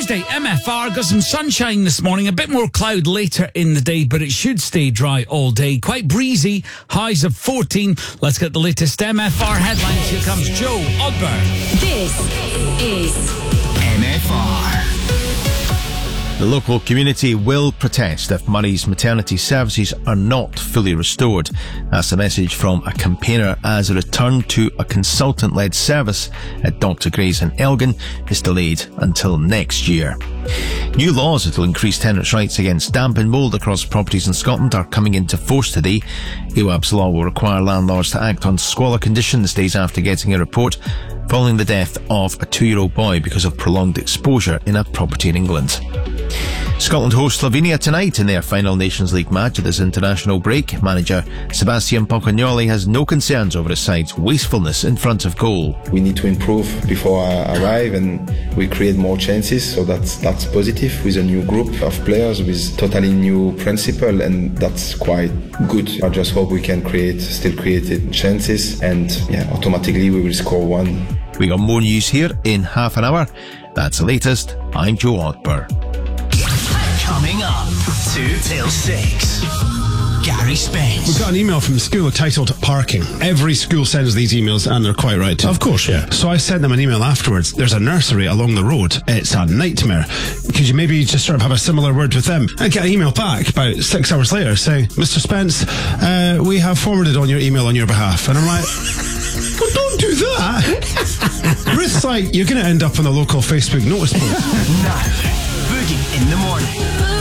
Tuesday, MFR, got some sunshine this morning, a bit more cloud later in the day, but it should stay dry all day. Quite breezy, highs of 14. Let's get the latest MFR headlines. Here comes Joe Odber. This is MFR. The local community will protest if Murray's maternity services are not fully restored. That's the message from a campaigner as a return to a consultant-led service at Dr. Gray's in Elgin is delayed until next year. New laws that will increase tenants' rights against damp and mould across properties in Scotland are coming into force today. EWAB's law will require landlords to act on squalor conditions days after getting a report following the death of a 2-year-old boy because of prolonged exposure in a property in England. Scotland hosts Slovenia tonight in their final Nations League match at this international break. Manager Sebastian Pocagnoli has no concerns over his side's wastefulness in front of goal. We need to improve before I arrive, and we create more chances, so that's positive with a new group of players with totally new principle, and that's quite good. I just hope we can still create chances, and automatically we will score one. We got more news here in half an hour. That's the latest. I'm Joe Odber. Coming up, 2 till 6. Gary Spence. We've got an email from the school titled Parking. Every school sends these emails, and they're quite right. Of course, yeah. So I sent them an email afterwards. There's a nursery along the road. It's a nightmare. Could you maybe just sort of have a similar word with them? I get an email back about 6 hours later saying, Mr. Spence, we have forwarded on your email on your behalf. And I'm like, well, don't do that. Ruth's like, you're going to end up on the local Facebook notice board. Now, Boogie in the morning.